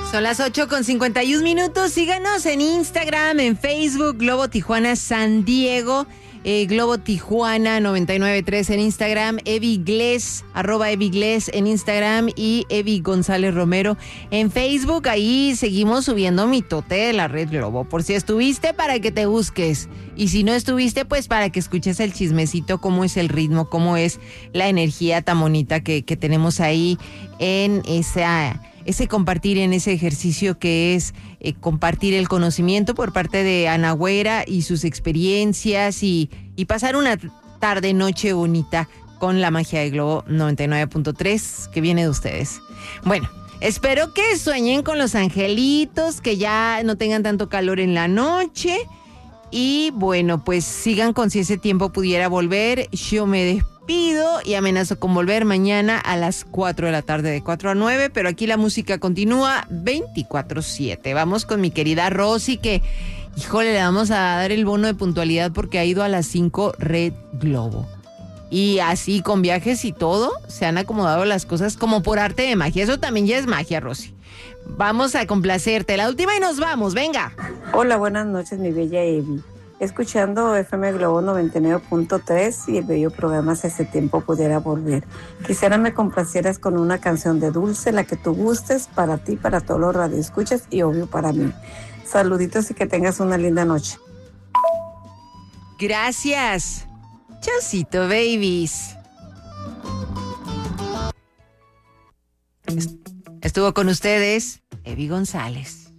Son las 8:51. Síganos en Instagram, en Facebook, Globo Tijuana San Diego, Globo Tijuana 99.3 en Instagram, @Evi Gles en Instagram y Evi González Romero en Facebook. Ahí seguimos subiendo mitote de la red Globo. Por si estuviste, para que te busques. Y si no estuviste, pues para que escuches el chismecito, cómo es el ritmo, cómo es la energía tan bonita que tenemos ahí en ese compartir, en ese ejercicio que es compartir el conocimiento por parte de Ana Güera y sus experiencias y pasar una tarde, noche bonita con la magia de Globo 99.3 que viene de ustedes. Bueno, espero que sueñen con los angelitos, que ya no tengan tanto calor en la noche y bueno, pues sigan con Si ese tiempo pudiera volver. Yo me despido y amenazo con volver mañana a las 4 de la tarde, de 4 a 9, pero aquí la música continúa 24/7. Vamos con mi querida Rosy, que, híjole, le vamos a dar el bono de puntualidad porque ha ido a las 5 Red Globo. Y así, con viajes y todo, se han acomodado las cosas como por arte de magia. Eso también ya es magia, Rosy. Vamos a complacerte. La última y nos vamos, venga. Hola, buenas noches, mi bella Evi. Escuchando FM Globo 99.3 y el bello programa Si ese tiempo pudiera volver. Quisiera me complacieras con una canción de Dulce, la que tú gustes, para ti, para todos los radioescuchas y obvio para mí. Saluditos y que tengas una linda noche. Gracias. Chaucito, babies. Estuvo con ustedes Evi González.